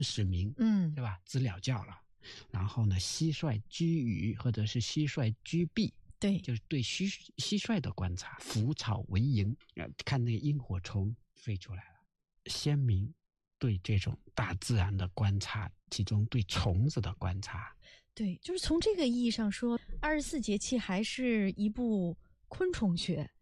使鸣，对吧？知了叫了。然后呢，蟋蟀居羽或者是蟋蟀居壁， 对， 就是对蟋蟀的观察。腐草为萤，看那个萤火虫飞出来了。先民对这种大自然的观察，其中对虫子的观察。 对，就是从这个意义上说，24节气还是一部昆虫学，